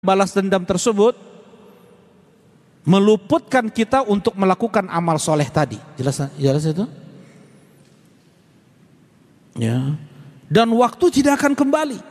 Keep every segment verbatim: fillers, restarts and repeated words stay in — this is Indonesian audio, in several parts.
balas dendam tersebut meluputkan kita untuk melakukan amal soleh tadi. Jelas, jelas itu? Ya. Dan waktu tidak akan kembali.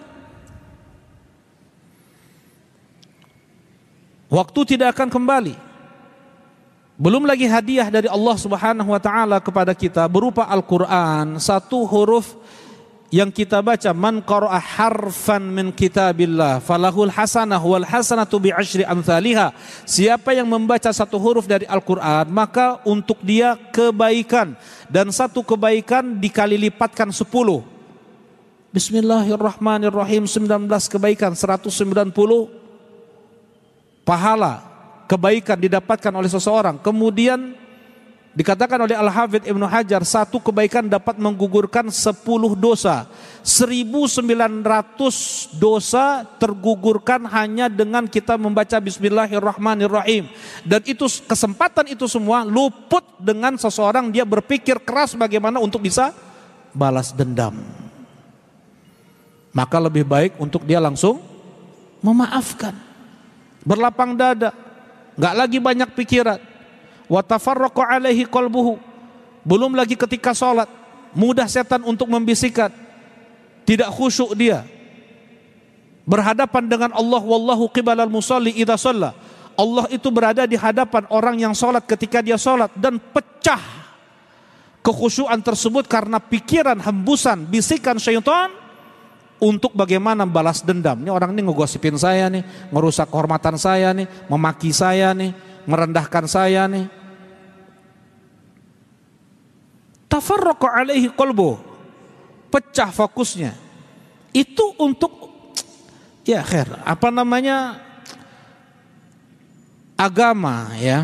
Waktu tidak akan kembali. Belum lagi hadiah dari Allah Subhanahu wa taala kepada kita berupa Al-Qur'an, satu huruf yang kita baca, man qara'a harfan min kitabillah falahul hasanah wal hasanatu bi asyri amsalihha. Siapa yang membaca satu huruf dari Al-Qur'an, maka untuk dia kebaikan, dan satu kebaikan dikali lipatkan sepuluh. Bismillahirrahmanirrahim, sembilan belas kebaikan, seratus sembilan puluh pahala kebaikan didapatkan oleh seseorang. Kemudian dikatakan oleh Al-Hafidz Ibnu Hajar, satu kebaikan dapat menggugurkan sepuluh dosa. seribu sembilan ratus dosa tergugurkan hanya dengan kita membaca Bismillahirrahmanirrahim. Dan itu, kesempatan itu semua luput dengan seseorang dia berpikir keras bagaimana untuk bisa balas dendam. Maka lebih baik untuk dia langsung memaafkan, berlapang dada, gak lagi banyak pikiran. Wa tafarraqa alaihi qalbuhu. Belum lagi ketika sholat, mudah setan untuk membisikkan, tidak khusyuk dia berhadapan dengan Allah. Wallahu qibalal musalli idza shalla. Allah itu berada di hadapan orang yang sholat ketika dia sholat, dan pecah kekhusyuan tersebut karena pikiran, hembusan, bisikan syaitan untuk bagaimana balas dendam. Ini orang ini ngegosipin saya nih, ngerusak kehormatan saya nih, memaki saya nih, merendahkan saya nih. Tafarraqa alaihi qalbu, pecah fokusnya. Itu untuk ya khair, apa namanya, agama ya,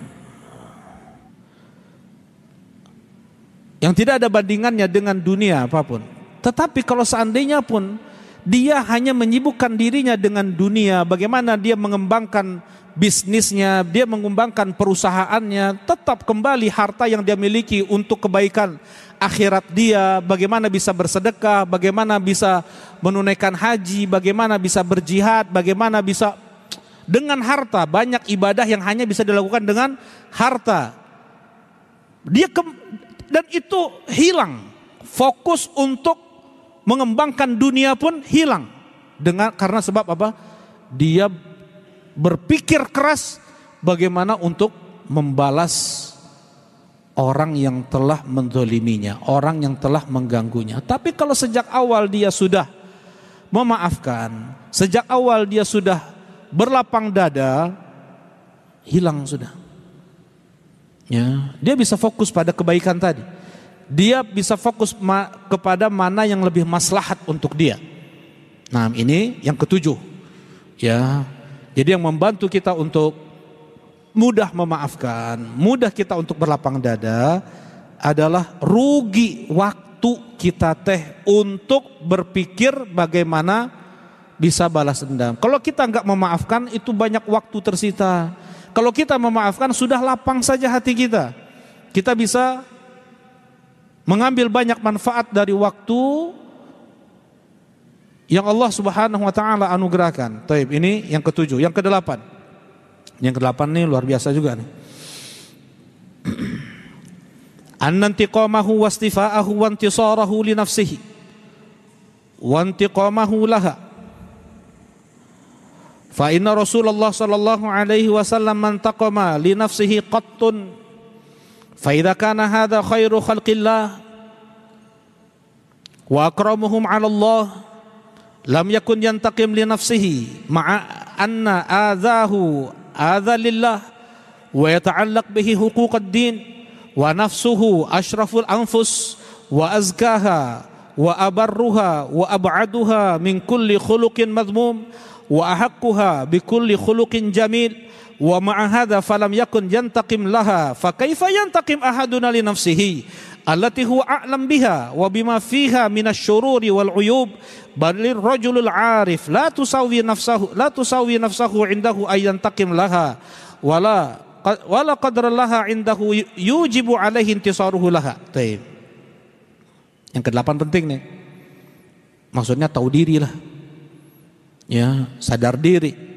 yang tidak ada bandingannya dengan dunia apapun. Tetapi kalau seandainya pun dia hanya menyibukkan dirinya dengan dunia, bagaimana dia mengembangkan bisnisnya, dia mengembangkan perusahaannya, tetap kembali harta yang dia miliki untuk kebaikan akhirat dia, bagaimana bisa bersedekah, bagaimana bisa menunaikan haji, bagaimana bisa berjihad, bagaimana bisa dengan harta, banyak ibadah yang hanya bisa dilakukan dengan harta. Dia ke, dan itu hilang, fokus untuk mengembangkan dunia pun hilang, dengan karena sebab apa? Dia berpikir keras bagaimana untuk membalas orang yang telah menzaliminya, orang yang telah mengganggunya. Tapi kalau sejak awal dia sudah memaafkan, sejak awal dia sudah berlapang dada, hilang sudah. Ya, dia bisa fokus pada kebaikan tadi. Dia bisa fokus ma- kepada mana yang lebih maslahat untuk dia. Nah, ini yang ketujuh. Ya. Jadi yang membantu kita untuk mudah memaafkan, mudah kita untuk berlapang dada adalah rugi waktu kita teh untuk berpikir bagaimana bisa balas dendam. Kalau kita enggak memaafkan, itu banyak waktu tersita. Kalau kita memaafkan, sudah lapang saja hati kita. Kita bisa mengambil banyak manfaat dari waktu yang Allah Subhanahu wa taala anugerahkan. Taib, ini yang ketujuh. Yang kedelapan. Yang kedelapan ini luar biasa juga nih. Annantiqamahu wastifa'ahu wa intisarahu li nafsihi wa intiqamahu laha. Fa inna Rasulullah sallallahu alaihi wasallam mantaqama li nafsihi qattun. فإذا كان هذا خير خلق الله وأكرمهم على الله لم يكن ينتقم لنفسه مع أن آذاه آذى لله ويتعلق به حقوق الدين ونفسه أشرف الأنفس وأزكاها وأبرها وأبعدها من كل خلق مذموم وأحقها بكل خلق جميل. Wa ma'a hadza falam yakun yantaqim laha fa kaifa yantaqim ahaduna li nafsihi allati huwa a'lam biha wa bima fiha minasyururi wal uyub balir rajulul arif la tusawi nafsahu la tusawi nafsahu indahu ay yantaqim laha wala wala qadra laha indahu yujibu alaihi intisaruhu laha. Baik. Yang kedelapan penting nih. Maksudnya tahu diri lah. Ya, sadar diri.